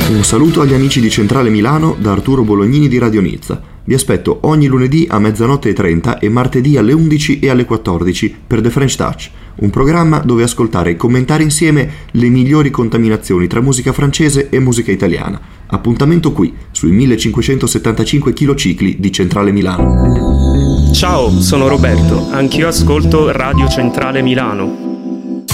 Un saluto agli amici di Centrale Milano da Arturo Bolognini di Radio Nizza. Vi aspetto ogni lunedì a 00:30 e martedì alle 11 e alle 14 per The French Touch, un programma dove ascoltare e commentare insieme le migliori contaminazioni tra musica francese e musica italiana. Appuntamento qui, sui 1575 km di Centrale Milano. Ciao, sono Roberto, anch'io ascolto Radio Centrale Milano.